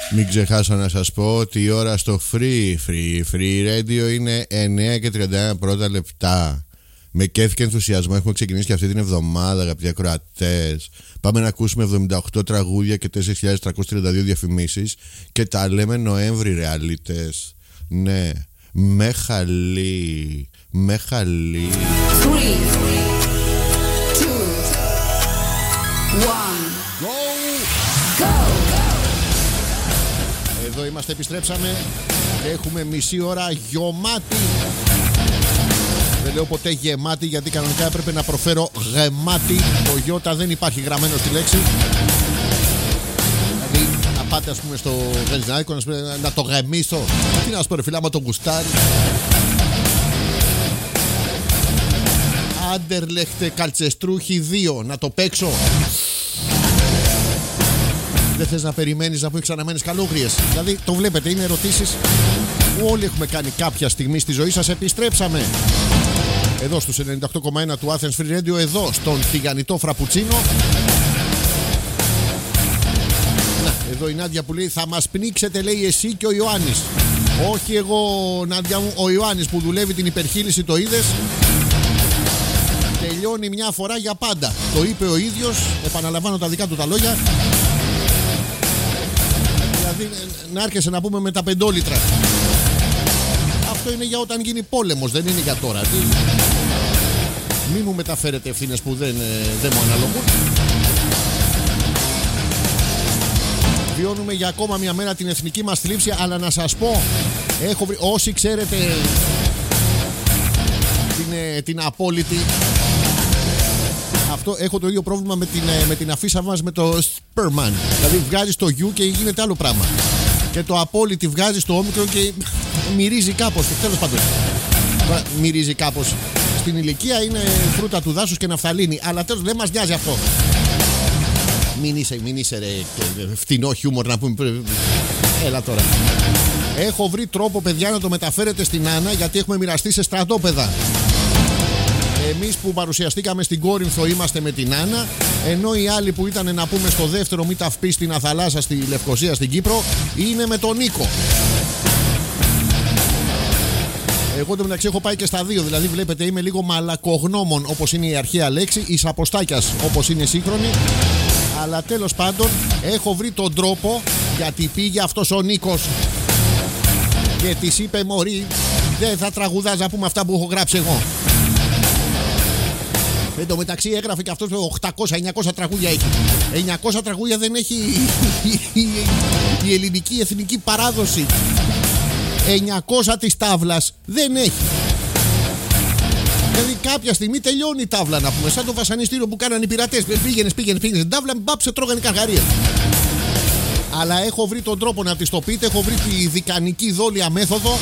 Μην ξεχάσω να σας πω ότι η ώρα στο free radio είναι 9:31 πρώτα λεπτά. Με κέφι και ενθουσιασμό έχουμε ξεκινήσει και αυτή την εβδομάδα, αγαπητοί ακροατές. Πάμε να ακούσουμε 78 τραγούδια και 4.332 διαφημίσεις και τα λέμε Νοέμβρη, ρε αλήτες. Ναι, με χαλί, με χαλί. 3, 2, 1, go! Εδώ είμαστε, επιστρέψαμε και έχουμε μισή ώρα γιωμάτη. Δεν λέω ποτέ γεμάτη γιατί κανονικά έπρεπε να προφέρω γεμάτη. Το γιώτα δεν υπάρχει γραμμένο στη λέξη. Δηλαδή να πάτε ας πούμε στο βενζινάδικο να το γεμίσω. Τι να σου πω ρε φίλε, άμα το γουστάρει. Άντερλεχτε Καλτσεστρούχη 2, να το παίξω. Δεν θες να περιμένεις να πω ξαναμένες καλόγριες. Δηλαδή το βλέπετε, είναι ερωτήσεις που όλοι έχουμε κάνει κάποια στιγμή στη ζωή σας. Επιστρέψαμε εδώ στους 98,1 του Athens Free Radio, εδώ στον τηγανιτό φραπουτσίνο. Να, εδώ η Νάντια που λέει θα μας πνίξετε, λέει, εσύ και ο Ιωάννης. Όχι εγώ, Νάντια μου, ο Ιωάννης που δουλεύει την υπερχείληση, το είδες. Τελειώνει μια φορά για πάντα. Το είπε ο ίδιος, επαναλαμβάνω τα δικά του τα λόγια. Δηλαδή να έρχεσαι να πούμε με τα 5 λίτρα. Αυτό είναι για όταν γίνει πόλεμος, δεν είναι για τώρα. Μη μου μεταφέρετε ευθύνες που δεν μου αναλογούν. Βιώνουμε για ακόμα μια μέρα την εθνική μας θλίψη, αλλά να σας πω, έχω βρει, όσοι ξέρετε την απόλυτη, αυτό, έχω το ίδιο πρόβλημα με την αφίσα μας με το Σπερμαν. Δηλαδή βγάζεις το U και γίνεται άλλο πράγμα. Και το απόλυτη βγάζεις το όμικρο και μυρίζει κάπως. Τέλος πάντων, μυρίζει κάπως. Στην ηλικία είναι φρούτα του δάσους και ναφθαλίνη. Αλλά τέλος δεν μας νοιάζει αυτό. Μην είσαι ρε φτηνό χιούμορ να πούμε. Έλα τώρα. Έχω βρει τρόπο, παιδιά, να το μεταφέρετε στην Άννα, γιατί έχουμε μοιραστεί σε στρατόπεδα. Εμείς που παρουσιαστήκαμε στην Κόρινθο είμαστε με την Άννα, ενώ οι άλλοι που ήταν να πούμε στο δεύτερο μη ταυπή στην Αθαλάσσα, στη Λευκοσία, στην Κύπρο, είναι με τον Νίκο. Εγώ το μεταξύ έχω πάει και στα δύο, δηλαδή βλέπετε είμαι λίγο μαλακογνώμων όπως είναι η αρχαία λέξη, εις αποστάκιας όπως είναι σύγχρονη. Αλλά τέλος πάντων έχω βρει τον τρόπο, γιατί πήγε αυτός ο Νίκος και της είπε μωρή, δεν θα τραγουδάς να πούμε αυτά που έχω γράψει εγώ. Εν τω μεταξύ έγραφε και αυτός 800-900 τραγούδια έχει. 900 τραγούδια δεν έχει η ελληνική εθνική παράδοση. 900 της τάβλας δεν έχει. Δηλαδή κάποια στιγμή τελειώνει η τάβλα να πούμε. Σαν το βασανιστήριο που κάνανε οι πειρατές. Πήγαινες την τάβλα, μπάψε, τρώγανε καργαρίες. Αλλά έχω βρει τον τρόπο να της το πείτε. Έχω βρει τη δικανική δόλια μέθοδο.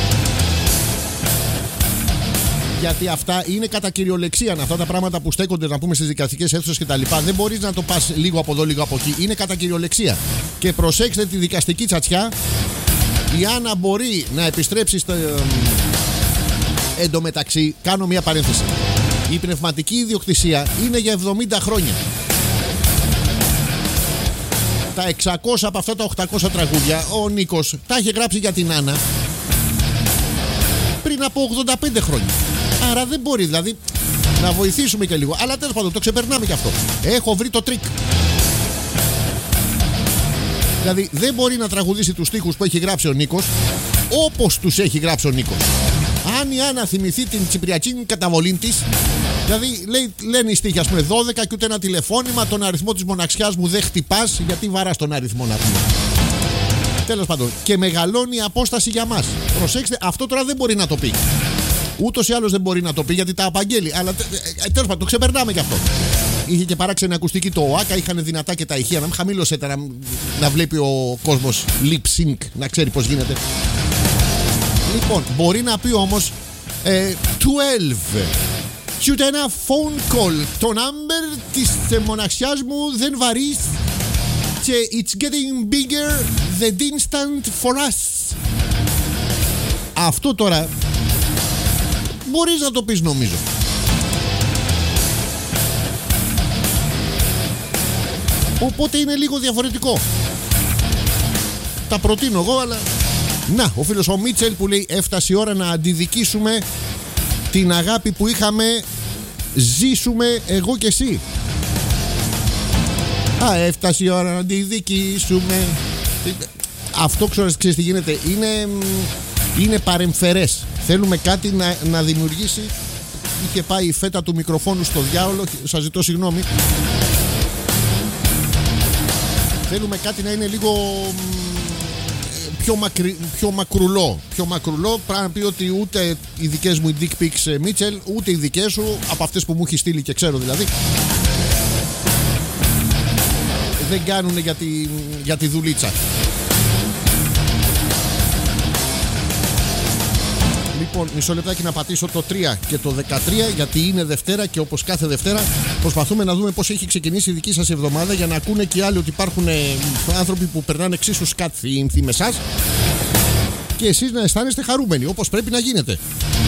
Γιατί αυτά είναι κατά κυριολεξία. Αυτά τα πράγματα που στέκονται να πούμε στις δικαστικές αίθουσες κτλ. Δεν μπορείς να το πας λίγο από εδώ, λίγο από εκεί. Είναι κατά κυριολεξία. Και προσέξτε τη δικαστική τσατσιά. Η Άννα μπορεί να επιστρέψει στο. Εν τω μεταξύ, κάνω μια παρένθεση. Η πνευματική ιδιοκτησία είναι για 70 χρόνια. Τα 600 από αυτά τα 800 τραγούδια ο Νίκος τα είχε γράψει για την Άννα πριν από 85 χρόνια. Άρα δεν μπορεί, δηλαδή, να βοηθήσουμε και λίγο. Αλλά τέλος πάντων το ξεπερνάμε και αυτό. Έχω βρει το τρίκ. Δηλαδή δεν μπορεί να τραγουδήσει τους στίχους που έχει γράψει ο Νίκος όπως τους έχει γράψει ο Νίκος. Αν η Άννα θυμηθεί την τσιπριακή καταβολή της, δηλαδή λένε οι στίχοι, ας πούμε, 12 και ούτε ένα τηλεφώνημα, τον αριθμό της μοναξιάς μου δεν χτυπάς, γιατί βαράς τον αριθμό να πούμε. Τέλος πάντων, και μεγαλώνει η απόσταση για μας. Προσέξτε, αυτό τώρα δεν μπορεί να το πει. Ούτως ή άλλως δεν μπορεί να το πει γιατί τα απαγγέλει. Αλλά τέλος πάντων, το ξεπερνάμε κι αυτό. Είχε και παράξενη ακουστική το ΟΑΚΑ, είχαν δυνατά και τα ηχεία. Να μην χαμήλωσετε να βλέπει ο κόσμος lip sync, να ξέρει πώς γίνεται. Λοιπόν, μπορεί να πει όμως 12. Shoot ένα phone call. Το number της μοναξιάς μου δεν βαρύς. Και it's getting bigger the distant for us. Αυτό τώρα μπορείς να το πεις, νομίζω. Οπότε είναι λίγο διαφορετικό. Τα προτείνω εγώ, αλλά. Να, ο φίλος ο Μίτσελ που λέει: έφτασε η ώρα να αντιδικήσουμε την αγάπη που είχαμε. Ζήσουμε εγώ και εσύ. Έφτασε η ώρα να αντιδικήσουμε. Αυτό ξέρεις τι γίνεται. Είναι παρεμφερές. Θέλουμε κάτι να δημιουργήσει. Είχε πάει η φέτα του μικροφόνου στο διάολο. Σας ζητώ συγγνώμη. Θέλουμε κάτι να είναι λίγο πιο μακρουλό. Πιο μακρουλό. Πρέπει να πει ότι ούτε οι δικές μου οι dick pics, Μίτσελ, ούτε οι δικές σου, από αυτές που μου έχει στείλει και ξέρω δηλαδή, δεν κάνουν για τη δουλίτσα. Λοιπόν, μισό λεπτάκι να πατήσω το 3 και το 13, γιατί είναι Δευτέρα και όπως κάθε Δευτέρα προσπαθούμε να δούμε πώς έχει ξεκινήσει η δική σας εβδομάδα, για να ακούνε και οι άλλοι ότι υπάρχουν άνθρωποι που περνάνε εξίσου σκάτθι με εσάς και εσείς να αισθάνεστε χαρούμενοι, όπως πρέπει να γίνετε.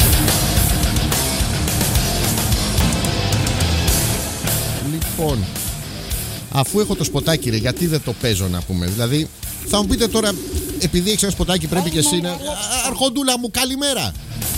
Λοιπόν, αφού έχω το σποτάκι, ρε, γιατί δεν το παίζω, να πούμε? Δηλαδή, θα μου πείτε τώρα, επειδή έχεις ένα σποτάκι, πρέπει και εσύ να. Αρχοντούλα μου, καλημέρα.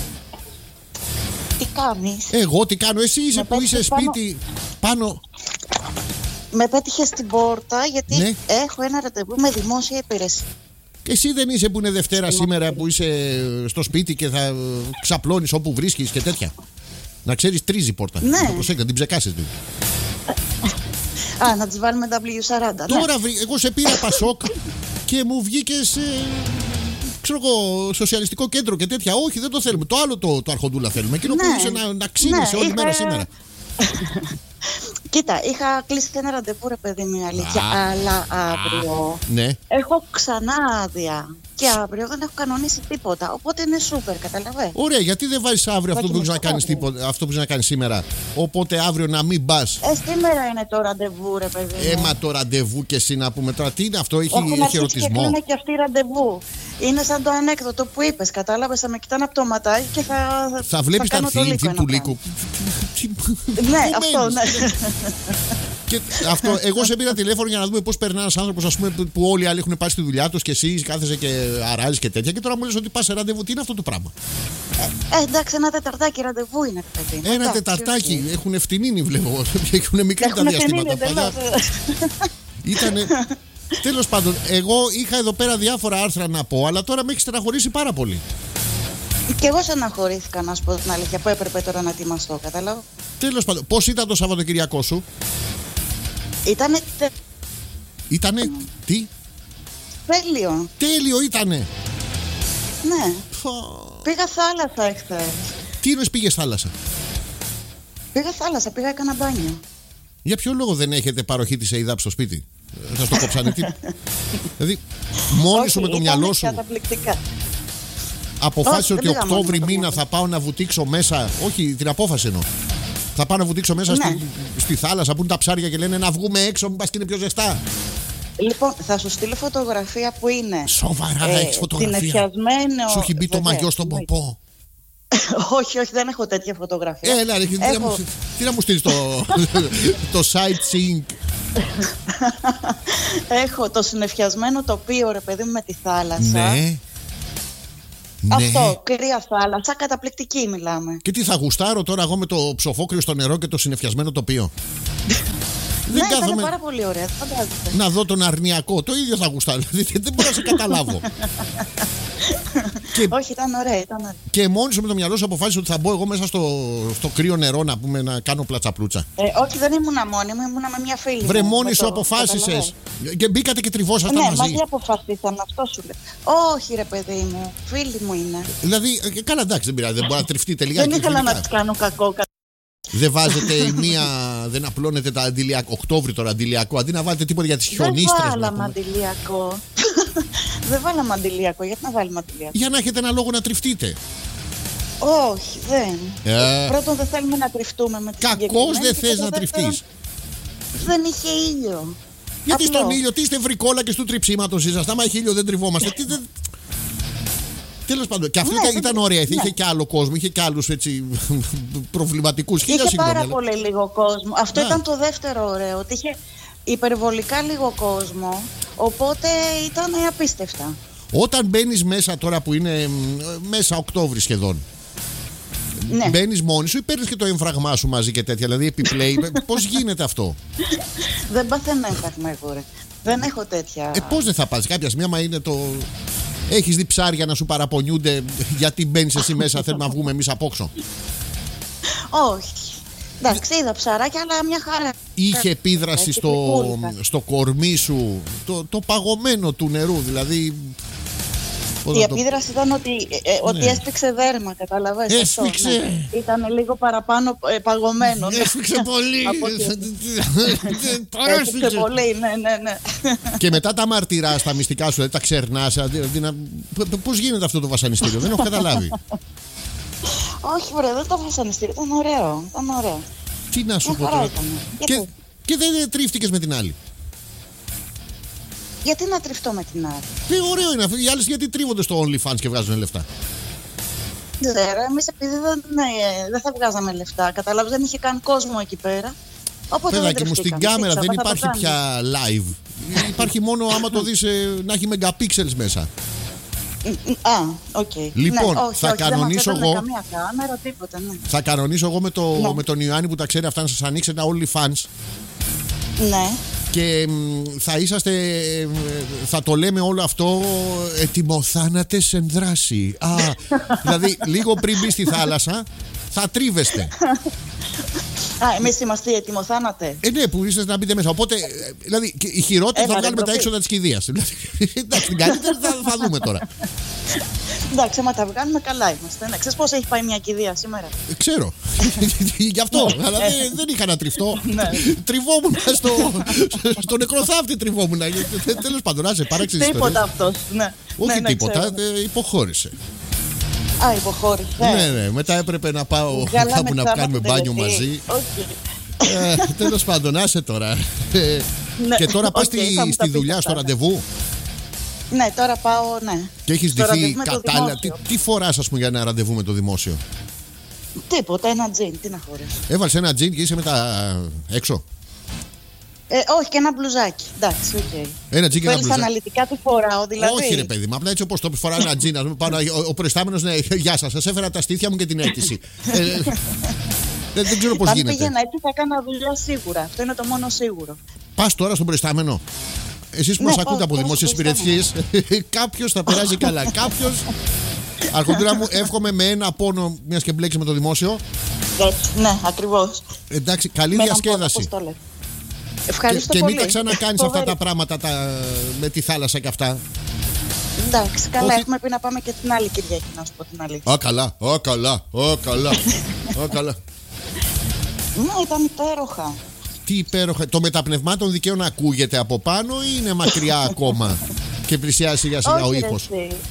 Τι κάνεις? Εγώ τι κάνω? Εσύ είσαι που είσαι σπίτι πάνω. Με πέτυχε στην πόρτα γιατί ναι. Έχω ένα ραντεβού με δημόσια υπηρεσία. Και εσύ δεν είσαι που είναι Δευτέρα σήμερα, που είσαι στο σπίτι και θα ξαπλώνεις όπου βρίσκεις και τέτοια? Να ξέρεις, τρίζει η πόρτα. Ναι. Να την ψεκάσεις λίγο. Να τις βάλουμε W40. Τώρα ναι. εγώ σε πήρα Πασόκ και μου βγήκες ξέρω εγώ, σοσιαλιστικό κέντρο και τέτοια. Όχι, δεν το θέλουμε. Το άλλο το Αρχοντούλα θέλουμε. Εκείνο που είσαι να ξύνεσαι όλη μέρα σήμερα. Κοίτα, είχα κλείσει ένα ραντεβού, ρε παιδί μου, η αλήθεια. Αλλά αύριο ναι. έχω ξανά άδεια. Και αύριο δεν έχω κανονίσει τίποτα. Οπότε είναι σούπερ, καταλαβαίνεις. Ωραία, γιατί δεν βάζεις αύριο αυτό που έχεις να κάνεις αυτό που έχεις να κάνεις σήμερα? Οπότε αύριο να μην πας. Σήμερα είναι το ραντεβού, ρε παιδί μου. Μα το ραντεβού και εσύ να πούμε τώρα. Τι είναι αυτό, έχει ερωτισμό? Και κλείνω και αυτή ραντεβού. Είναι σαν το ανέκδοτο που είπες. Κατάλαβες, θα με κοιτάνε από το ματάκι και θα βλέπεις τα θύμη του λύκου. Ναι, αυτό, ναι. Και αυτό, εγώ σε πήρα τηλέφωνο για να δούμε πώς περνά ένας άνθρωπος, ας πούμε, που όλοι οι άλλοι έχουν πάει στη δουλειά τους και εσύ κάθεσαι και αράζεις και τέτοια. Και τώρα μου λες ότι πας σε ραντεβού. Τι είναι αυτό το πράγμα? Εντάξει, ένα τεταρτάκι ραντεβού είναι, παιδί. Ένα τεταρτάκι. Έχουν ευθυνίνη, βλέπω. Έχουν μικρά τα διαστήματα. Ήτανε. Τέλος πάντων, εγώ είχα εδώ πέρα διάφορα άρθρα να πω, αλλά τώρα με έχει στεναχωρήσει πάρα πολύ. Και εγώ στεναχωρήθηκα, να σου πω την αλήθεια, που έπρεπε τώρα να ετοιμαστώ, κατάλαβα. Τέλος πάντων, πώς ήταν το Σαββατοκυριακό σου? Ήτανε τι? Τέλειο. Τέλειο ήτανε. Ναι. Πήγα θάλασσα εχθές. Τι εννοείς πήγες θάλασσα? Πήγα θάλασσα, πήγα έκανα μπάνιο. Για ποιο λόγο δεν έχετε παροχή της ΕΙΔΑΠ στο σπίτι? Σας το κόψανε? Δηλαδή, μόνη σου με το μυαλό σου καταπληκτικά. αποφάσισε ότι Οκτώβρη μήνα θα πάω να βουτήξω μέσα. Όχι, την απόφαση εννοώ. Θα πάω να βουτήξω μέσα στη θάλασσα που είναι τα ψάρια και λένε να βγούμε έξω, μην πας και είναι πιο ζεστά. Λοιπόν, θα σου στείλω φωτογραφία που είναι. Σοβαρά, έχεις φωτογραφία? Συνεφιασμένο. Σου έχει μπει το μαγιό στον ποπό? Όχι, δεν έχω τέτοια φωτογραφία. Έλα, τι να μου στείλεις το sightseeing? Έχω το συνεφιασμένο τοπίο, ρε παιδί μου, με τη θάλασσα. Ναι. Αυτό, κρύα θάλασσα, καταπληκτική μιλάμε. Και τι θα γουστάρω τώρα εγώ με το ψοφόκριο στο νερό και το συνεφιασμένο τοπίο? Ναι, ήταν πάρα πολύ ωραία, φαντάζομαι. Να δω τον αρνιακό, το ίδιο θα γουστάρω. Δηλαδή δεν μπορώ να σε καταλάβω. Όχι, ήταν ωραία, ήταν ωραία. Και μόνη σου με το μυαλό σου αποφάσισε ότι θα μπω εγώ μέσα στο κρύο νερό να πούμε, να κάνω πλατσαπλούτσα? Όχι, δεν ήμουνα μόνη μου, ήμουνα με μια φίλη. Βρε, μόνη σου αποφάσισες? Και μπήκατε και τριβόσασταν μαζί? Ναι, μαζί αποφασίσαμε, αυτό σου λέω. Όχι, ρε παιδί μου, φίλη μου είναι. Δηλαδή, καλά, εντάξει, δεν πειράζει, δεν μπορεί να τριφτείτε λιγάκι. Δεν ήθελα να της κάνω κακό. Δεν βάζετε η μία, δεν απλώνετε τα αντιλιακό? Οκτώβρη τώρα αντιλιακό, αντί να βάλετε τίποτα για τις χιονίστρες? Δεν βάλαμε αντιλιακό. Δεν βάλαμε αντιλιακό, γιατί να βάλουμε αντιλιακό? Για να έχετε ένα λόγο να τριφτείτε. Όχι, δεν. Πρώτον, δεν θέλουμε να τριφτούμε με τις συγκεκριμένες. Κακώς δεν θες να τριφτείς? Δεν είχε ήλιο. Γιατί στον ήλιο, τι είστε βρικόλα και του τριψίματος είσαστε? Άμα έχει ήλιο δεν τριβόμαστε. Τέλος πάντων, και αυτή ήταν ωραία. Είχε και άλλο κόσμο, είχε και άλλους προβληματικούς. Είχε πάρα πολύ λίγο κόσμο. Αυτό ήταν το δεύτερο ωραίο. Ότι είχε υπερβολικά λίγο κόσμο, οπότε ήταν απίστευτα. Όταν μπαίνεις μέσα τώρα που είναι μέσα Οκτώβρη σχεδόν, Ναι. μπαίνεις μόνη σου ή παίρνεις και το έμφραγμά σου μαζί και τέτοια, δηλαδή επιπλέει? Πώς γίνεται αυτό? Δεν παθαίνω έμφραγμα εγώ, ρε. Δεν έχω τέτοια. Πώς δεν θα πας κάποια στιγμή, άμα είναι το... Έχεις δει ψάρια να σου παραπονιούνται γιατί μπαίνεις εσύ μέσα, θέλουμε να βγούμε εμείς απόξω? Όχι. Εντάξει, είδα ψαράκια, αλλά μια χαρά. Είχε επίδραση στο κορμί σου το παγωμένο του νερού, δηλαδή? Η επίδραση ήταν ότι έσφιξε δέρμα, καταλαβαίνεις? Έσφιξε. Ναι. Ήταν λίγο παραπάνω παγωμένο. Έσφιξε πολύ. Έσφιξε πολύ, ναι. Και μετά τα μαρτυράς, τα μυστικά σου, δηλαδή τα ξερνάς. Πώς γίνεται αυτό το βασανιστήριο? Δεν έχω καταλάβει. Όχι, βρε, δεν το βασανιστήριο. Ήταν ωραίο. Τι να σου πω τώρα. Και δεν τρίφτηκες με την άλλη? Γιατί να τριφτώ με την άλλη? Ωραίο είναι αυτό. Οι άλλες γιατί τρίβονται στο OnlyFans και βγάζουν λεφτά? Δεν ξέρω, εμείς επειδή δεν θα βγάζαμε λεφτά, καταλάβεις, δεν είχε καν κόσμο εκεί πέρα. Οπότε παιδάκι μου, στην κάμερα δεν υπάρχει πια live. Υπάρχει μόνο άμα το δεις να έχει megapixels μέσα. οκ. Λοιπόν, ναι, θα κανονίσω εγώ. Καμία κάμερα, τίποτα, ναι. Θα κανονίσω εγώ με τον Ιωάννη που τα ξέρει αυτά να σας ανοίξει ένα OnlyFans. Ναι. Και θα το λέμε όλο αυτό ετοιμοθάνατες εν δράση. Δηλαδή λίγο πριν μπει στη θάλασσα θα τρίβεστε. Εμείς είμαστε ετοιμοθάνατε. Ναι, που είστε να μπείτε μέσα. Οπότε, δηλαδή, η χειρότερη θα βγάλουμε τα έξοδα της κηδείας. Εντάξει, την καλύτερη θα δούμε τώρα. Εντάξει, άμα τα βγάλουμε, καλά είμαστε. Ναι. Ξέρεις πώς έχει πάει μια κηδεία σήμερα? Ξέρω. Γι' αυτό. Αλλά δεν είχα να τριφτώ. Τριβόμουν στο νεκροθάφτη. Τέλος πάντων, άσε, παράξενη ιστορία. Τίποτα αυτός. Όχι τίποτα, υποχώρησε. Υποχώρησε. Ναι, μετά έπρεπε να πάω κάπου να κάνουμε μπάνιο μαζί. Τέλος πάντων, άσε τώρα. Και τώρα πας στη δουλειά, στο ραντεβού? Ναι, τώρα πάω, ναι. Και έχεις ντυθεί κατάλληλα? Τι φοράς, ας πούμε, για ένα ραντεβού με το δημόσιο? Τίποτα, ένα τζιν, τι να φορέσω. Έβαλες ένα τζιν και είσαι μετά έξω? Όχι, και ένα μπλουζάκι. Εντάξει, οκ. Ένα τζιν και ένα μπλουζάκι. αναλυτικά τι φοράω, δηλαδή? Όχι, ρε παιδί μου, απλά έτσι όπως το φοράω ένα τζιν. Ο προϊστάμενος, ναι, γεια σας, σας έφερα τα στήθια μου και την αίτηση. Δεν ξέρω πώς γίνεται. Αν πήγαινα έτσι θα έκανα δουλειά σίγουρα. Αυτό είναι το μόνο σίγουρο. Πας τώρα στον προϊστάμενο? Εσείς που μας ακούτε από δημόσιες υπηρεσίες, κάποιος θα περάσει καλά. Κάποιος. Αρχοντούρα μου, εύχομαι με ένα πόνο, μιας και μπλέξει με το δημόσιο. Έτσι, ναι, ακριβώς. Εντάξει, καλή διασκέδαση. Ευχαριστώ και πολύ. μην τα ξανακάνεις αυτά τα πράγματα με τη θάλασσα και αυτά. Εντάξει, καλά, έχουμε πει να πάμε και την άλλη Κυριακή, να σου πω την αλήθεια. Καλά. Ναι, ήταν υπέροχα. Τι υπέροχα. Το μεταπνευμάτων δικαίων ακούγεται από πάνω ή είναι μακριά ακόμα και πλησιάζει σιγά σιγά ο ήχος?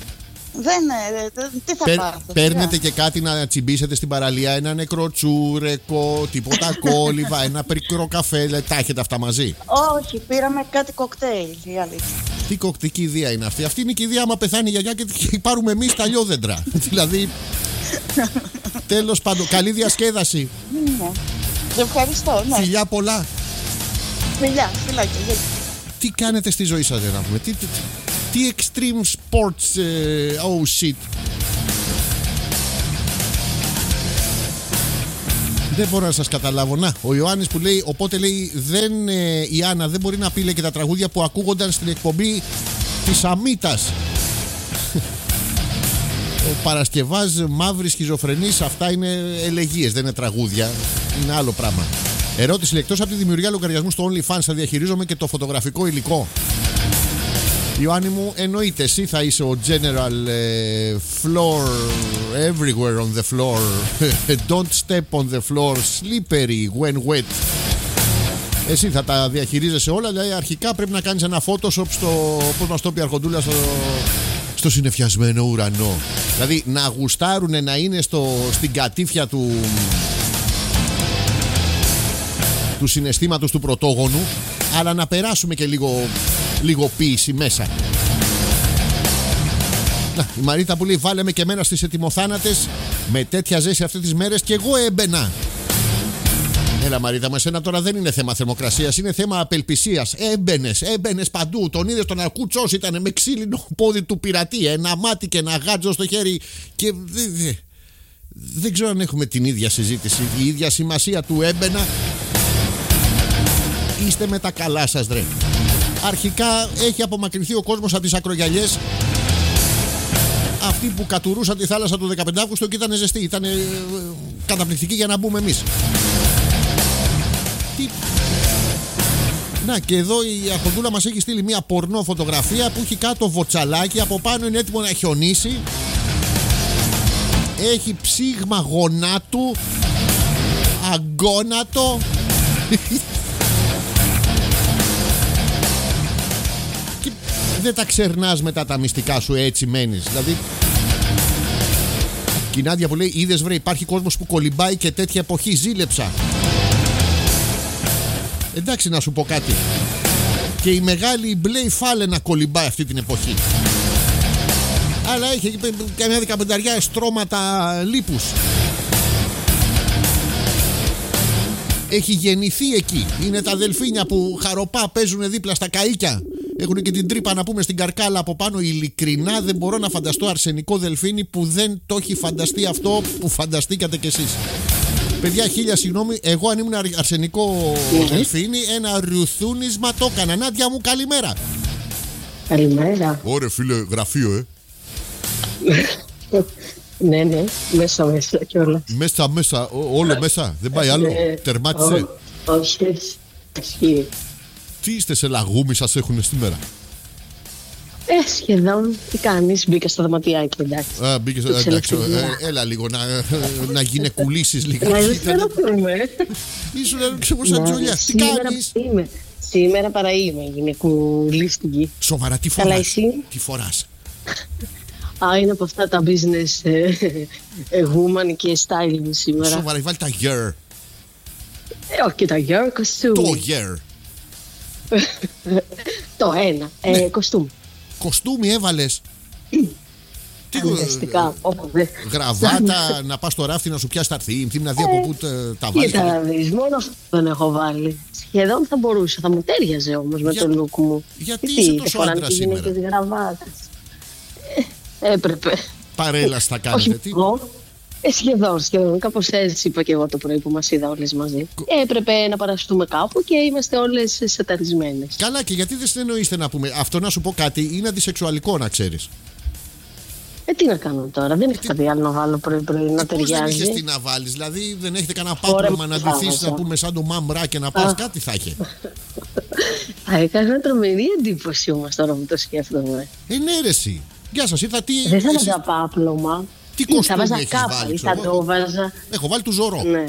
Τι θα πάρω? Παίρνετε και κάτι να τσιμπήσετε στην παραλία? Ένα νεκρό τσούρεκο, τίποτα κόλληβα, ένα περικρό καφέ? Δηλαδή, τα έχετε αυτά μαζί? Όχι, πήραμε κάτι κοκτέιλ, η αλήθεια. Τι κηδεία είναι αυτή? Αυτή είναι η κηδεία άμα πεθάνει η γιαγιά και πάρουμε εμείς τα λιόδεντρα. Δηλαδή. Τέλος πάντων, καλή διασκέδαση. Ναι. Ευχαριστώ, ναι. Φιλιά πολλά. Φιλάκια. Τι κάνετε στη ζωή σας, να πούμε? Τι extreme sports? Oh shit. Δεν μπορώ να σας καταλάβω. Να, ο Ιωάννης που λέει, οπότε λέει, η Άννα δεν μπορεί να πει, λέει, και τα τραγούδια που ακούγονταν στην εκπομπή της Αμήτας. Ο Παρασκευάς μαύρης σχιζοφρενής, αυτά είναι ελεγγύες, δεν είναι τραγούδια. Είναι άλλο πράγμα. Ερώτηση: εκτός από τη δημιουργία λογαριασμού στο OnlyFans, θα διαχειρίζομαι και το φωτογραφικό υλικό? Ιωάννη μου, εννοείται, εσύ θα είσαι ο general floor, everywhere on the floor. Don't step on the floor, slippery when wet. Εσύ θα τα διαχειρίζεσαι όλα, δηλαδή αρχικά πρέπει να κάνεις ένα Photoshop στο, πώς μας το πει η Αρχοντούλα, στο συννεφιασμένο ουρανό. Δηλαδή να γουστάρουνε να είναι στην κατήφια του συναισθήματος του πρωτόγονου, αλλά να περάσουμε και λίγο ποίηση μέσα. Να, η Μαρίτα που λέει, βάλε με και εμένα στις ετοιμοθάνατες, με τέτοια ζέση αυτές τις μέρες και εγώ έμπαινα. Έλα Μαρίτα μου, εσένα τώρα δεν είναι θέμα θερμοκρασίας, είναι θέμα απελπισίας. Έμπαινες παντού. Τον είδες τον Αρκούτσος, ήταν με ξύλινο πόδι του πειρατή, ένα μάτι και ένα γάτζο στο χέρι. Και δεν ξέρω αν έχουμε την ίδια συζήτηση, η ίδια σημασία του έμπαινα. Είστε με τα καλά σας ρε. Αρχικά έχει απομακρυνθεί ο κόσμος από τις ακρογιαλιές. Αυτοί που κατουρούσαν τη θάλασσα του 15 Αύγουστο και ήταν ζεστή, ήταν καταπληκτική για να μπούμε εμείς. Να και εδώ η Αρχοντούλα μας έχει στείλει μια πορνό φωτογραφία που έχει κάτω βοτσαλάκι, από πάνω είναι έτοιμο να χιονίσει. Έχει ψήγμα γονάτου, αγκόνατο. Και δεν τα ξερνάς μετά τα μυστικά σου, έτσι μένεις. Δηλαδή και η Νάντια που λέει, είδες βρε, υπάρχει κόσμος που κολυμπάει και τέτοια εποχή, ζήλεψα. Εντάξει να σου πω κάτι, και η μεγάλη μπλε φάλαινα κολυμπάει αυτή την εποχή. Αλλά έχει καμιά 15 στρώματα λίπους. Έχει γεννηθεί εκεί. Είναι τα δελφίνια που χαροπά παίζουν δίπλα στα καΐκια. Έχουν και την τρύπα να πούμε στην καρκάλα από πάνω. Ειλικρινά δεν μπορώ να φανταστώ αρσενικό δελφίνι που δεν το έχει φανταστεί αυτό που φανταστήκατε κι εσείς. Παιδιά, χίλια συγγνώμη, εγώ αν ήμουν αρσενικό δελφίνι, ένα ρουθούνισμα το έκανα. Νάντια μου, καλημέρα. Καλημέρα. Ωραία φίλε, γραφείο Ναι, μέσα κιόλας. Μέσα, όλο μέσα, δεν πάει άλλο, τερμάτισε. Όχι, ισχύει. Τι είστε σε λαγούμι σας έχουνε σήμερα? Σχεδόν, τι κάνεις, μπήκα στο δωματιάκι, εντάξει. Μπήκες, εντάξει, έλα λίγο να γυναικουλήσεις λίγο. Να ελευθερωθούμε. Ήσουν ξέρω σαν Τζολιάς, τι κάνεις? Σήμερα παρά είμαι γυναικουλίστικη. Σοβαρά, τι Καλά, φοράς? εσύ? Τι φοράς? Είναι από αυτά τα business woman και styling σήμερα. Σοβαρά, βάλει τα γερ. Όχι και τα girl κοστούμι. Το γερ. Το ένα, κοστούμι. Κοστούμι έβαλες? Αναγκαστικά. Γραβάτα, να πας στο ράφτη να σου πιάσει τα αρθή, να δει από πού τα βάλεις. Κοίτα να δεις, μόνο αυτό δεν έχω βάλει. Σχεδόν θα μπορούσα, θα μου τέριαζε όμως με το look μου. Γιατί είσαι τόσο άντρα σήμερα? Γραβάτες. Έπρεπε. Παρέλας θα κάνετε, τι? Σχεδόν. Κάπως έτσι είπα και εγώ το πρωί που μας είδα όλες μαζί. Έπρεπε να παραστούμε κάπου και είμαστε όλες σαταρισμένες. Καλά, και γιατί δεν συνεννοείστε να πούμε? Αυτό να σου πω κάτι, είναι αντισεξουαλικό να ξέρεις. Τι να κάνω τώρα, δεν έχω κάτι άλλο να βάλω πρωί-πρωί να ταιριάζει. Δεν έχεις τι να βάλεις, δηλαδή δεν έχετε κανένα πάπλωμα να ντυθείς να πούμε σαν το μαμρά και να πας, κάτι θα είχε. Θα έκανα τρομερή εντύπωση όμως τώρα που το σκέφτομαι. Ναι ρε εσύ, γεια σας, ήρθα τι... Δεν θα βάζα πάπλωμα. Τι κοστούμι θα έχεις βάλει? Θα το βάζα. Έχω βάλει του Ζωρό. Ναι.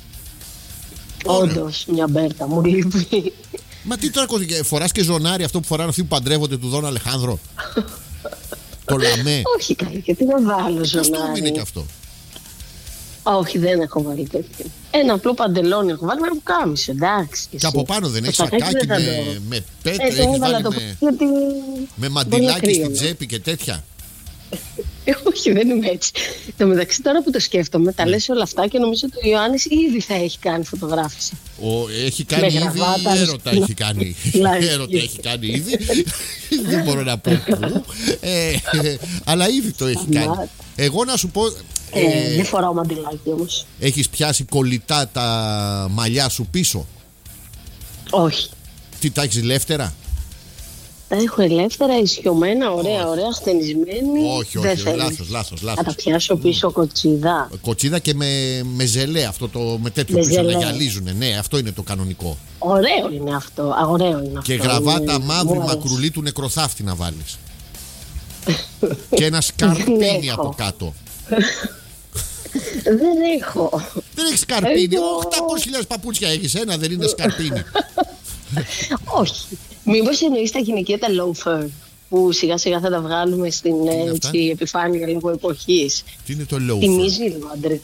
Όντως, μια μπέρτα μου λείπει. Μα τι τώρα, φοράς και ζωνάρι αυτό που φοράνε αυτοί που παντρεύονται του Δον Αλεχάνδρο? Το λαμέ. Όχι καλή, και τι να βάλω ζωνάρι. Κοστούμι είναι και αυτό. Όχι, δεν έχω βάλει τέτοιο. Ένα απλό παντελόνι έχω βάλει με πουκάμισο, εντάξει. Και από πάνω δεν έχεις σακάκι με πέτρα? Έχεις βάλει με μαντιλάκι στην τσέπη και τέτοια? Όχι, δεν είμαι έτσι. Το μεταξύ, τώρα που το σκέφτομαι, τα λες όλα αυτά και νομίζω ότι ο Ιωάννης ήδη θα έχει κάνει φωτογράφηση. Έχει κάνει ήδη, έρωτα έχει κάνει. Έρωτα έχει κάνει ήδη. Δεν μπορώ να πω πού. Αλλά ήδη το έχει κάνει. Εγώ να σου πω. Δεν φοράω μαντιλάκι όμως. Έχεις πιάσει κολλητά τα μαλλιά σου πίσω? Όχι. Τι, τα έχεις ελεύθερα? Τα έχω ελεύθερα, ισιωμένα, ωραία, χτενισμένη. Όχι, λάθος. Θα τα πιάσω πίσω κοτσίδα. Κοτσίδα και με ζελέ, αυτό με τέτοιο πίσω να γυαλίζουν. Ναι, αυτό είναι το κανονικό. Ωραίο είναι αυτό. Και γραβάτα μαύρη μακρουλή του νεκροθάφτη να βάλεις. Και ένα σκαρπίνι από κάτω. Δεν έχω. Δεν έχεις σκαρπίνι? 800.000 παπούτσια έχεις, ένα δεν είναι σκαρπίνι? Όχι. Μήπως εννοείς τα γυναικεία τα loafer που σιγά σιγά θα τα βγάλουμε στην επιφάνεια λίγο εποχής? Τι είναι το loafer? Θυμίζει λίγο αντρικό.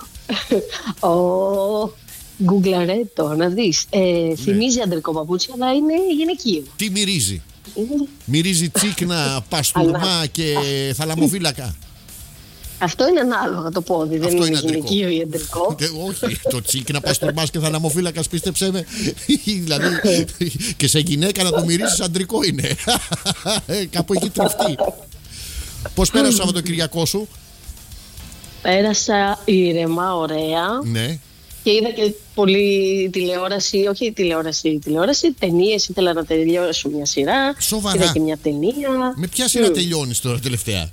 Γκουγκλαρέτο, να δεις. Θυμίζει αντρικό παπούτσι, αλλά είναι γυναικείο. Τι μυρίζει? Μυρίζει τσίκνα, παστούρμα και θαλαμοφύλακα. Αυτό είναι ανάλογα το πόδι. Δεν είναι γυναικείο ή αντρικό. Όχι, το τσίκ να πας τουρμάς και θαλαμοφύλακας, πίστεψέ με. Δηλαδή και σε γυναίκα να το μυρίσεις αντρικό είναι. Κάπου εκεί τριφτεί. Πώς πέρασε το Σαββατοκυριακό σου? Πέρασα ήρεμα, ωραία. Ναι. Και είδα και πολύ τηλεόραση, όχι τηλεόραση, ταινίες. Ήθελα να τελειώσω μια σειρά. Σοβαρά? Είδα και μια ταινία. Με ποια σειρά τελειώνεις τώρα τελευταία?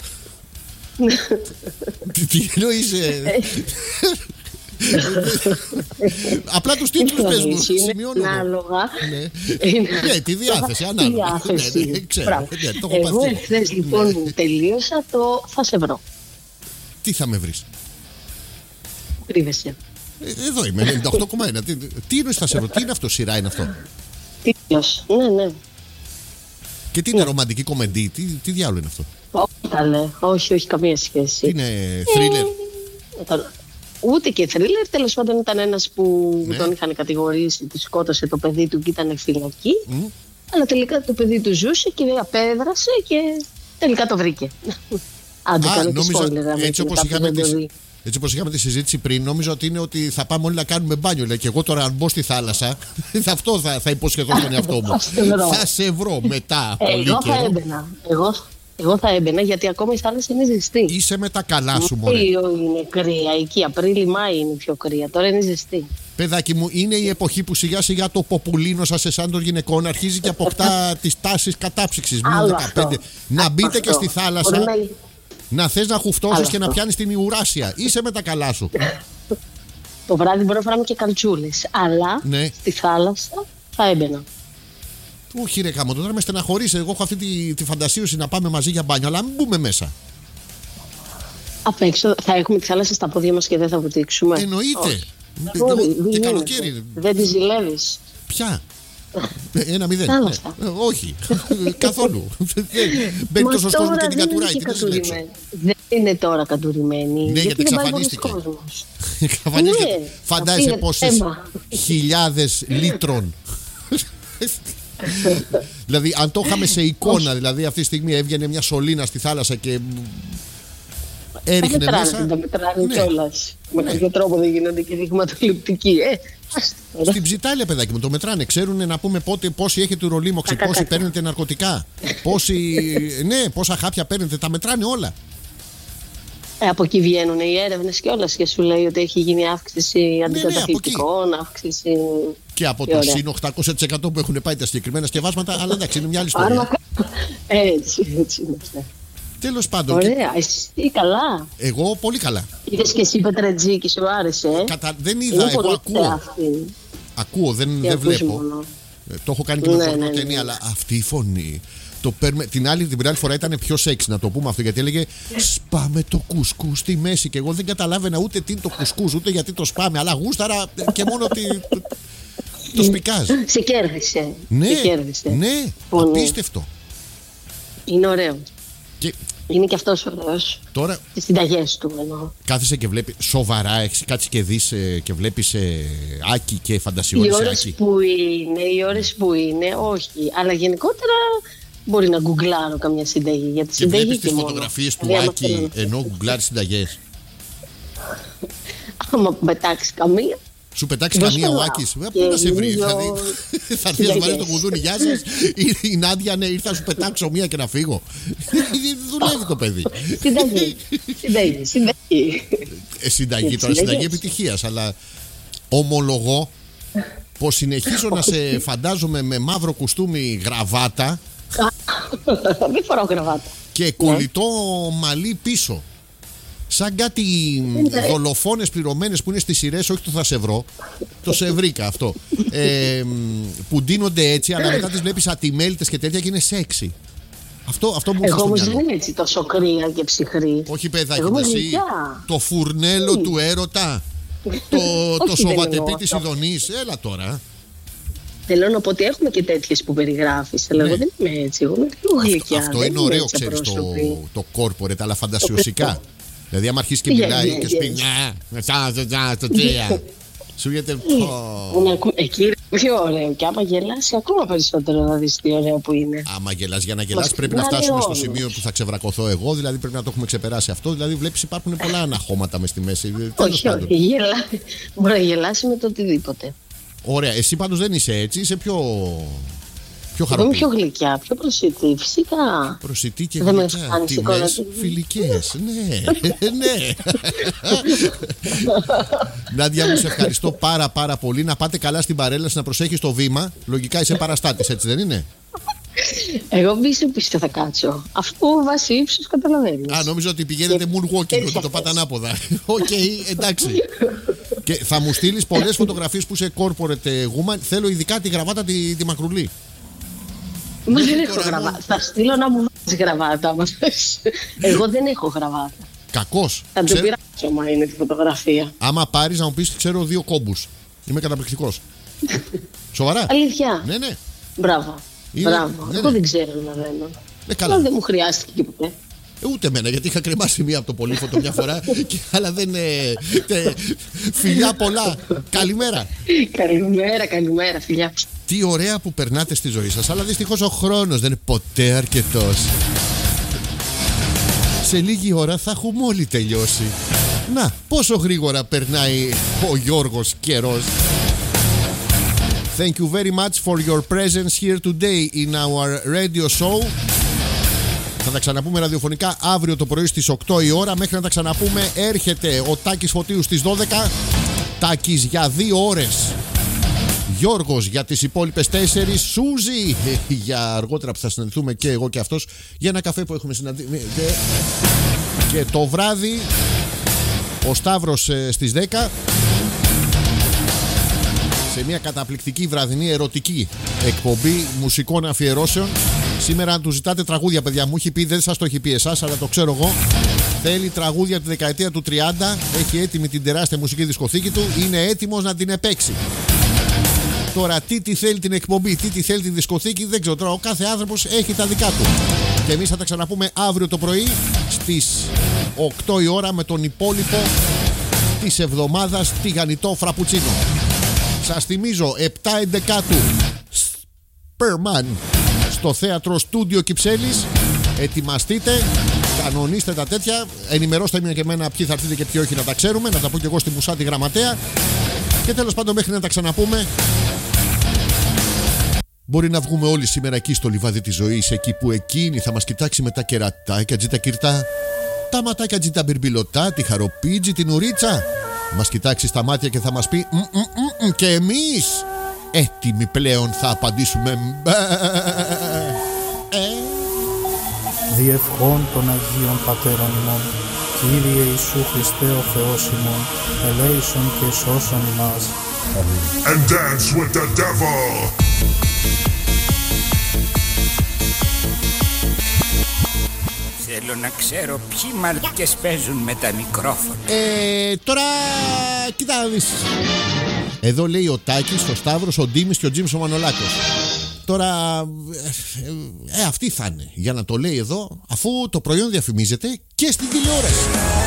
Τι εννοείς? Απλά τους τίτλους πες μου. Σημειώνω. Ανάλογα. Ναι, τη διάθεση. Ανάλογα. Εγώ εχθές λοιπόν τελείωσα το «Θα σε βρω». Τι θα με βρεις? Κρύβεσαι. Εδώ είμαι, 98,1. Τι εννοείς θα σε βρω? Τι είναι αυτό, σειρά είναι αυτό? Τίτλος, ναι. Και τι είναι, ρομαντική κομμεντή? Τι διάλογο είναι αυτό? Όχι, καμία σχέση. Είναι θρίλερ? Ούτε και θρίλερ. Τέλος πάντων ήταν ένας που τον είχαν κατηγορήσει ότι σκότωσε το παιδί του και ήταν φυλακή. Αλλά τελικά το παιδί του ζούσε και απέδρασε και τελικά το βρήκε. Άντε, κάνω και spoiler. Έτσι όπως είχαμε τη συζήτηση πριν, νόμιζα ότι είναι ότι θα πάμε όλοι να κάνουμε μπάνιο. Λέει, και εγώ τώρα, αν μπω στη θάλασσα, αυτό θα υποσχεθώ στον εαυτό μου. Θα σε βρω μετά. Εγώ θα έμπαινα γιατί ακόμα η θάλασσα είναι ζεστή. Είσαι με τα καλά σου, μωρέ. Είναι κρύα εκεί. Απρίλη-Μάη είναι πιο κρύα. Τώρα είναι ζεστή. Παιδάκι μου, είναι η εποχή που σιγά σιγά το ποπουλίνο σας εσάν των γυναικών αρχίζει και αποκτά τις τάσεις κατάψυξης. Μείον 15. Να μπείτε και στη θάλασσα. Να θες να χουφτώσεις και να πιάνεις την Ιουράσια. Είσαι με τα καλά σου. Το βράδυ μπορώ να φάμε και καλτσούλες. Αλλά στη θάλασσα θα έμπαινα. Όχι ρε κάμω, τώρα με στεναχωρείς. Εγώ έχω αυτή τη φαντασίωση να πάμε μαζί για μπάνιο, αλλά μην μπούμε μέσα. Απ' έξω θα έχουμε τη θάλασσα στα πόδια μας και δεν θα βουτήξουμε. Εννοείται. Και καλοκαίρι. Δεν τη ζηλεύεις? Ποια? 1-0. Όχι. Καθόλου. Μπαίνει τόσο κόσμο και την κατουράει. Δεν είναι τώρα κατουρημένη. Ναι, γιατί εξαφανίστηκε. Φαντάζεσαι πόσες χιλιάδες λίτρων. Δηλαδή, αν το είχαμε σε εικόνα, δηλαδή αυτή τη στιγμή έβγαινε μια σωλήνα στη θάλασσα και έριχνε μέσα. Τα μετράνε κιόλας. Με κάποιο τρόπο δεν γίνονται και δειγματοληπτικοί. Στην Ψιτάλια, παιδάκι μου, το μετράνε. Ξέρουν να πούμε πόσοι έχετε ουρολίμωξη, πόσοι παίρνετε ναρκωτικά, πόσα χάπια παίρνετε. Τα μετράνε όλα. Από εκεί βγαίνουν οι έρευνες κιόλας και σου λέει ότι έχει γίνει αύξηση αντικαταθλιπτικών, αύξηση. Και από το συν 800% που έχουν πάει τα συγκεκριμένα σκευάσματα, αλλά εντάξει, είναι μια άλλη ιστορία. Έτσι είναι. Τέλος πάντων. Ωραία, εσύ καλά? Εγώ πολύ καλά. Είδες και εσύ Πετρετζίκη, σου άρεσε? Δεν είδα, εγώ ακούω. Ακούω, δεν βλέπω. Το έχω κάνει και με πορνό ταινία, αλλά αυτή η φωνή. Την άλλη φορά ήταν πιο σεξ, να το πούμε αυτό, γιατί έλεγε σπάμε το κουσκού στη μέση. Και εγώ δεν καταλάβαινα ούτε τι είναι το κουσκούς, ούτε γιατί το σπάμε. Αλλά γούσταρα και μόνο το σπικάζ. Σε κέρδισε. Ναι, απίστευτο. Είναι ωραίο. Και είναι και αυτός ωραίος. Τώρα. Τις συνταγές του εννοώ. Κάθεσαι και βλέπει. Σοβαρά, έχεις κάτσει και δεις και βλέπεις Άκη και φαντασιώνεις Άκη? Οι ώρες που είναι, όχι. Αλλά γενικότερα μπορεί να γκουγκλάρω καμιά συνταγή. Για τη και βλέπεις τις φωτογραφίες του Άκη ενώ γκουγκλάρεις συνταγές? Άμα πετάξει καμία. Σου πετάξει καμία ο Άκης? Πού να σε βρει? Δηλαδή, θα έρθει να βαρέσει το κουδούνι, γεια σας. Η Νάντια, ναι, ήρθα να σου πετάξω μία και να φύγω. Δουλεύει το παιδί. Συνταγή. Τώρα συνταγή επιτυχίας. Αλλά ομολογώ πως συνεχίζω να σε φαντάζομαι με μαύρο κουστούμι, γραβάτα. Δεν φοράω γραβάτα. Και κολλητό μαλλί πίσω. Σαν κάτι δολοφόνες πληρωμένες που είναι στις σειρές, όχι το θα σε βρω, το σε βρήκα αυτό. Που ντύνονται έτσι, αλλά μετά τις βλέπεις ατιμέλητες και τέτοια και είναι σεξι. Αυτό μου έρχεται στο μυαλό. Εγώ όμως δεν είμαι έτσι τόσο κρύα και ψυχρή. Όχι παιδάκι μου, εσύ το φουρνέλο του έρωτα, το σοβατεπί της Ιδονής, έλα τώρα. Θέλω να πω ότι έχουμε και τέτοιες που περιγράφεις, αλλά εγώ δεν είμαι έτσι, εγώ είμαι πιο γλυκιά. Αυτό είναι ωραίο, ξέρεις, το corporate, αλλά φαντασιωσικά. Δηλαδή, άμα αρχίσει και μιλάει και σου πει «Νια, στο τρία», σου γίνεται. Εκεί Πιο ωραίο. Και άμα γελάσει, ακόμα περισσότερο να δεις τι ωραίο που είναι. Άμα γελάς, για να γελάς πρέπει να φτάσουμε στο σημείο που θα ξεβρακωθώ εγώ. Δηλαδή πρέπει να το έχουμε ξεπεράσει αυτό. Δηλαδή βλέπεις υπάρχουν πολλά αναχώματα μες στη μέση. Όχι, όχι. Μπορεί να γελάσει με το οτιδήποτε. Ωραία. Εσύ πάντως δεν είσαι έτσι. Είσαι πιο χαροπή. Εγώ είμαι πιο γλυκιά, πιο προσιτή. Φυσικά. Προσιτή και δεν γλυκιά. Τιμές φιλικές. Ναι. Ναι. Νάντια μου, σε ευχαριστώ πάρα πολύ. Να πάτε καλά στην παρέλαση, να προσέχεις το βήμα. Λογικά είσαι παραστάτης, έτσι δεν είναι? Εγώ πίσω θα κάτσω. Αφού βάσει ύψους καταλαβαίνεις. Α, νόμιζα ότι πηγαίνετε moonwalking, ότι το πάτε ανάποδα. Οκ, εντάξει. Και θα μου στείλεις πολλές φωτογραφίες που είσαι corporate woman. Θέλω ειδικά τη γραβάτα τη μακρουλή. Μα δεν έχω γραβάτα. Θα στείλω να μου βάζεις γραβάτα. Εγώ δεν έχω γραβάτα. Κακός. Θα το πειράξω, μα είναι τη φωτογραφία. Άμα πάρεις να μου πεις, ξέρω 2 κόμπους. Είμαι καταπληκτικός. Σοβαρά. Αλήθεια. Ναι. Μπράβο. Μπράβο. Εγώ δεν ξέρω να δένω. Καλά. Δεν μου χρειάστηκε και ποτέ. Ούτε εμένα, γιατί είχα κρεμάσει μία από το πολύφωτο μια φορά. Αλλά δεν. Φιλιά πολλά. Καλημέρα. Καλημέρα, φιλιά. Τι ωραία που περνάτε στη ζωή σας. Αλλά δυστυχώς ο χρόνος δεν είναι ποτέ αρκετός. Σε λίγη ώρα θα έχουμε όλοι τελειώσει. Να, πόσο γρήγορα περνάει ο Γιώργος καιρός. Thank you very much for your presence here today in our radio show. Θα τα ξαναπούμε ραδιοφωνικά αύριο το πρωί στις 8 η ώρα. Μέχρι να τα ξαναπούμε έρχεται ο Τάκης Φωτίου στις 12. Τάκης για 2 ώρες. Γιώργος για τις υπόλοιπες 4. Σούζη για αργότερα που θα συναντηθούμε και εγώ και αυτός για ένα καφέ που έχουμε συναντήσει. Και το βράδυ ο Σταύρος στις 10. Σε μια καταπληκτική βραδινή ερωτική εκπομπή μουσικών αφιερώσεων. Σήμερα αν του ζητάτε τραγούδια, παιδιά, μου έχει πει, δεν σας το έχει πει εσάς, αλλά το ξέρω εγώ. Θέλει τραγούδια από τη δεκαετία του 30. Έχει έτοιμη την τεράστια μουσική δισκοθήκη του. Είναι έτοιμος να την επέξει. Τώρα τι θέλει την εκπομπή, τι θέλει τη δισκοθήκη, δεν ξέρω. Τώρα ο κάθε άνθρωπος έχει τα δικά του. Και εμείς θα τα ξαναπούμε αύριο το πρωί στις 8 η ώρα με τον υπόλοιπο της εβδομάδας τηγανιτό φραπουτσίνο. Σας θυμίζω 7/11 Σπερμαν στο θέατρο Στούντιο Κυψέλης. Ετοιμαστείτε, κανονίστε τα τέτοια. Ενημερώστε με και εμένα ποιοι θα έρθετε και ποιοι όχι, να τα ξέρουμε. Να τα πω και εγώ στη Μουσάτη Γραμματέα. Και τέλος πάντων, μέχρι να τα ξαναπούμε, μπορεί να βγούμε όλοι σήμερα εκεί στο λιβάδι της ζωής. Εκεί που εκείνη θα μας κοιτάξει με τα κερατάκια τζι τα κυρτά, τα ματάκια τζι τα μπιρμπιλωτά, τη χαροπίτζι, την ουρίτσα. Μας κοιτάξει στα μάτια και θα μας πει και εμείς έτοιμοι πλέον θα απαντήσουμε. Διευχών των Αγίων Πατέρων ημών, Κύριε Ιησού Χριστέ ο Θεός ημών, ελέησον και σώσον ημάς. And dance with the devil. Θέλω να ξέρω ποιοι μαλακές παίζουν με τα μικρόφωνα. Τώρα κοίτα να δεις. Εδώ λέει ο Τάκης, ο Σταύρος, ο Ντίμης και ο Τζίμς ο Μανολάκος. Τώρα αυτοί θα είναι για να το λέει εδώ, αφού το προϊόν διαφημίζεται και στην τηλεόραση.